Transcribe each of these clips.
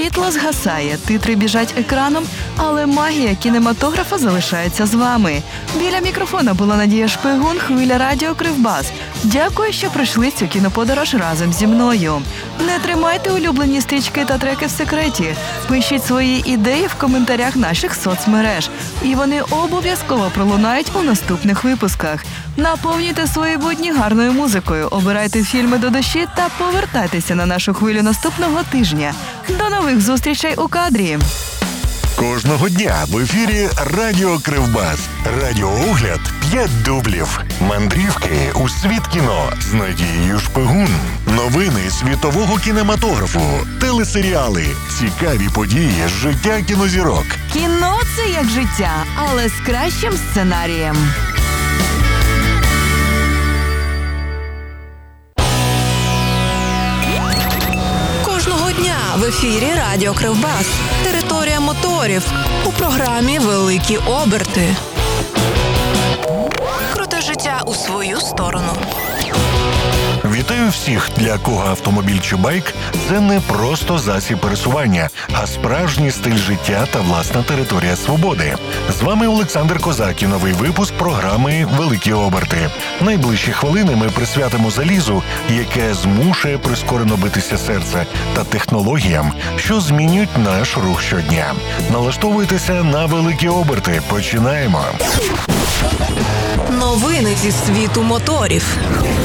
Світло згасає, титри біжать екраном, але магія кінематографа залишається з вами. Біля мікрофона була Надія Шпигун, Хвиля Радіо Кривбас. Дякую, що пройшли цю кіноподорож разом зі мною. Не тримайте улюблені стрічки та треки в секреті. Пишіть свої ідеї в коментарях наших соцмереж. І вони обов'язково пролунають у наступних випусках. Наповнюйте свої будні гарною музикою, обирайте фільми до душі та повертайтеся на нашу хвилю наступного тижня. До нових зустрічей у кадрі! Кожного дня в ефірі Радіо Кривбас. Радіоогляд 5 дублів. Мандрівки у світ кіно з Надією Шпигун. Новини світового кінематографу. Телесеріали. Цікаві події з життя кінозірок. Кіно – це як життя, але з кращим сценарієм. Кожного дня в ефірі Радіо Кривбас. Територія моторів. У програмі «Великі оберти». Круте життя у свою сторону. Вітаю всіх, для кого автомобіль чи байк – це не просто засіб пересування, а справжній стиль життя та власна територія свободи. З вами Олександр Козак і новий випуск програми «Великі оберти». Найближчі хвилини ми присвятимо залізу, яке змушує прискорено битися серце, та технологіям, що змінюють наш рух щодня. Налаштовуйтеся на великі оберти. Починаємо! Новини зі світу моторів.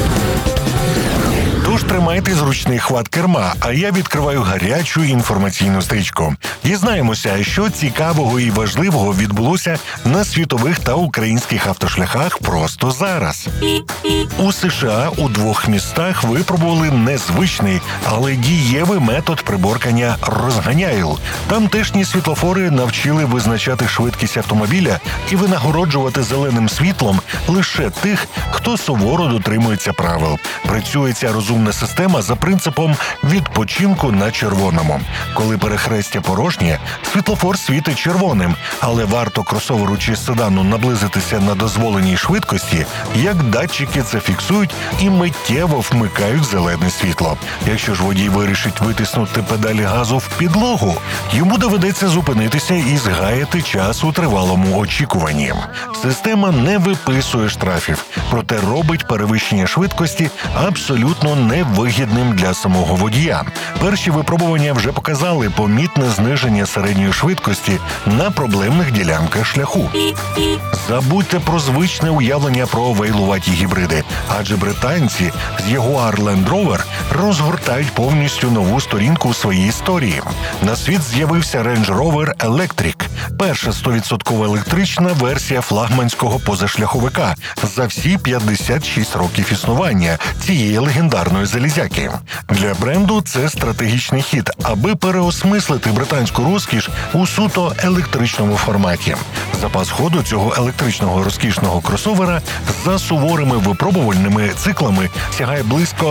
Тож тримайте зручний хват керма, а я відкриваю гарячу інформаційну стрічку. Дізнаємося, що цікавого і важливого відбулося на світових та українських автошляхах просто зараз. У США у 2 містах випробували незвичний, але дієвий метод приборкання розганяїл. Тамтешні світлофори навчили визначати швидкість автомобіля і винагороджувати зеленим світлом лише тих, хто суворо дотримується правил. Працює ця розумна система за принципом відпочинку на червоному. Коли перехрестя порожнє, світлофор світить червоним, але варто кросоверу чи седану наблизитися на дозволеній швидкості, як датчики це фіксують і миттєво вмикають зелене світло. Якщо ж водій вирішить витиснути педалі газу в підлогу, йому доведеться зупинитися і згаяти час у тривалому очікуванні. Система не виписує штрафів, проте робить перевищення швидкості абсолютно невигідним для самого водія. Перші випробування вже показали помітне зниження середньої швидкості на проблемних ділянках шляху. Забудьте про звичне уявлення про вейлуваті гібриди, адже британці з Jaguar Land Rover розгортають повністю нову сторінку у своїй історії. На світ з'явився Range Rover Electric – перша 100% електрична версія флагманського позашляховика за всі 56 років існування цієї легендарної залізяки. Для бренду це стратегічний хід, аби переосмислити британську розкіш у суто електричному форматі. Запас ходу цього електричного розкішного кросовера за суворими випробувальними циклами сягає близько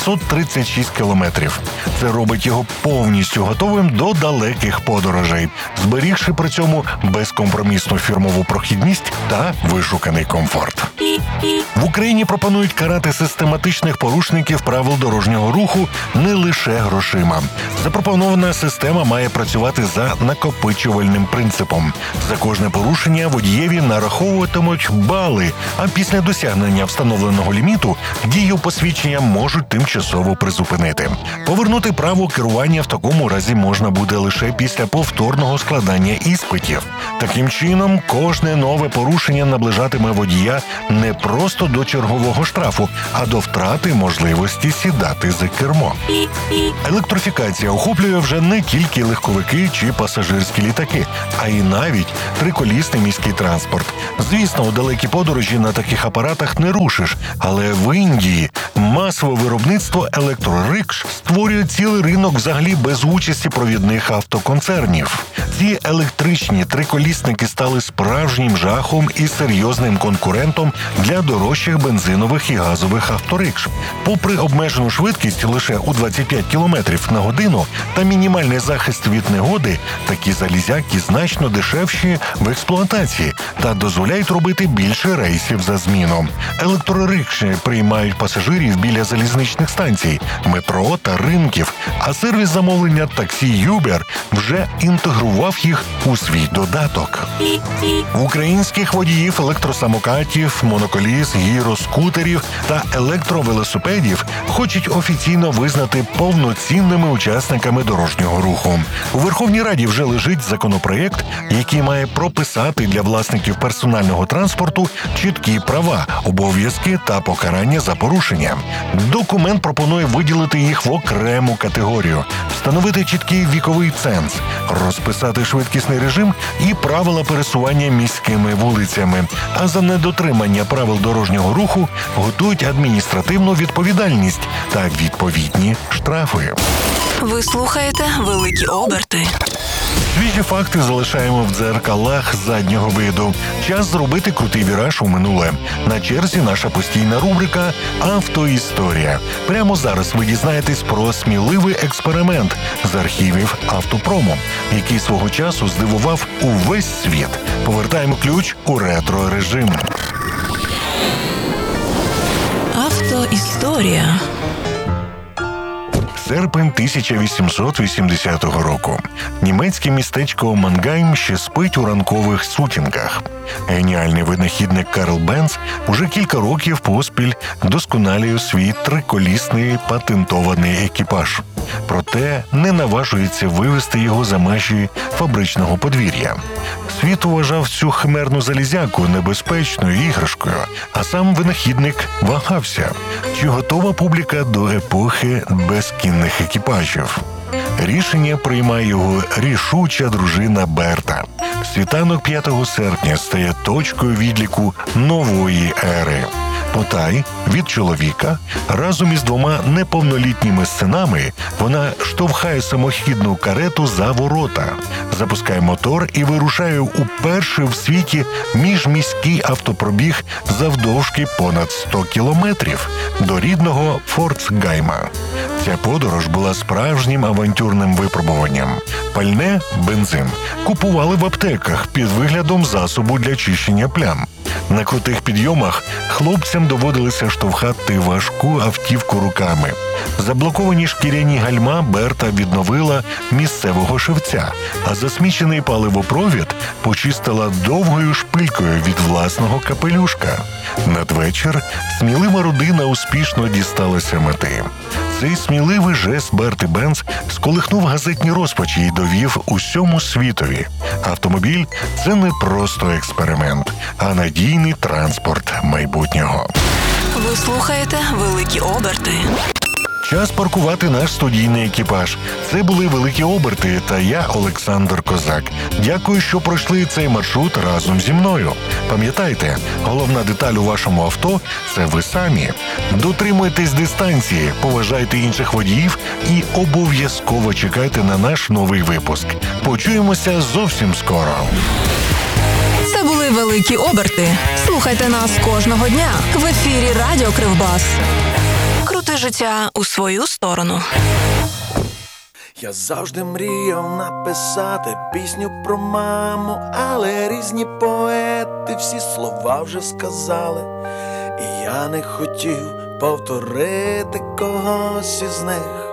536 кілометрів. Це робить його повністю готовим до далеких подорожей, зберігши при цьому безкомпромісну фірмову прохідність та вишуканий комфорт. В Україні пропонують карати систематичних порушників правил дорожнього руху не лише грошима. Запропонована система має працювати за накопичувальним принципом. За кожне порушення водієві нараховуватимуть бали, а після досягнення встановленого ліміту дію посвідчення можуть тимчасово призупинити. Повернути право керування в такому разі можна буде лише після повторного складання іспитів. Таким чином, кожне нове порушення наближатиме водія не просто до чергового штрафу, а до втрати можливості сідати за кермо. Електрофікація охоплює вже не тільки легковики чи пасажирські літаки, а й навіть триколісний міський транспорт. Звісно, у далекі подорожі на таких апаратах не рушиш, але в Індії масове виробництво електрорикш створює цілий ринок взагалі без участі провідних автоконцернів. Ці електричні триколісники стали справжнім жахом і серйозним конкурентом для дорожчих бензинових і газових авторикш. Попри обмежену швидкість лише у 25 км на годину та мінімальний захист від негоди, такі залізяки значно дешевші в експлуатації та дозволяють робити більше рейсів за зміну. Електрорикші приймають пасажирів біля залізничних станцій, метро та ринків, а сервіс замовлення таксі Uber вже інтегрував їх у свій додаток. Українських водіїв електросамокатів, моноколіс, гіроскутерів та електровелосипедів хочуть офіційно визнати повноцінними учасниками дорожнього руху. У Верховній Раді вже лежить законопроєкт, який має прописати для власників персонального транспорту чіткі права, обов'язки та покарання за порушення. Документ пропонує виділити їх в окрему категорію, встановити чіткий віковий ценз, розписати швидкісний режим і правила пересування міськими вулицями. А за недотримання правил дорожнього руху готують адміністративну відповідальність та відповідні штрафи. Ви слухаєте «Великі оберти». Свіжі факти залишаємо в дзеркалах заднього виду. Час зробити крутий віраж у минуле. На черзі наша постійна рубрика «Автоісторія». Прямо зараз ви дізнаєтесь про сміливий експеримент з архівів автопрому, який свого часу здивував увесь світ. Повертаємо ключ у ретро-режим. Автоісторія. Серпень 1880 року. Німецьке містечко Мангайм ще спить у ранкових сутінках. Геніальний винахідник Карл Бенц уже кілька років поспіль досконалює свій триколісний патентований екіпаж. Проте не наважується вивести його за межі фабричного подвір'я. Світ вважав цю химерну залізяку небезпечною іграшкою, а сам винахідник вагався, чи готова публіка до епохи безкінних екіпажів. Рішення приймає його рішуча дружина Берта. Світанок 5 серпня стає точкою відліку нової ери. Потай від чоловіка разом із 2 неповнолітніми синами вона штовхає самохідну карету за ворота, запускає мотор і вирушає у перший в світі міжміський автопробіг завдовжки понад 100 кілометрів до рідного Форцгайма. Ця подорож була справжнім авантюрним випробуванням. Пальне, бензин, купували в аптеках під виглядом засобу для чищення плям. На крутих підйомах хлопцям доводилося штовхати важку автівку руками. Заблоковані шкіряні гальма Берта відновила місцевого шевця, а засмічений паливопровід почистила довгою шпилькою від власного капелюшка. Надвечір смілива родина успішно дісталася мети. Цей сміливий жест Берти Бенц сколихнув газетні розпачі і довів усьому світові. Автомобіль – це не просто експеримент, а надійний транспорт майбутнього. Ви слухаєте «Великі оберти». Час паркувати наш студійний екіпаж. Це були «Великі оберти» та я, Олександр Козак. Дякую, що пройшли цей маршрут разом зі мною. Пам'ятайте, головна деталь у вашому авто – це ви самі. Дотримуйтесь дистанції, поважайте інших водіїв і обов'язково чекайте на наш новий випуск. Почуємося зовсім скоро. Це були «Великі оберти». Слухайте нас кожного дня в ефірі Радіо Кривбас. Крути життя у свою сторону. Я завжди мріяв написати пісню про маму, але різні поети всі слова вже сказали. І я не хотів повторити когось із них.